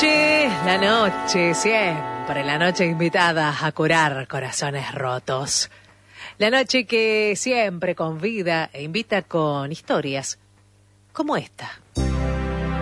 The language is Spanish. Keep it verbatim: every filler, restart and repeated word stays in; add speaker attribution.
Speaker 1: noche, la noche, siempre la noche invitada a curar corazones rotos. La noche que siempre convida e invita con historias como esta.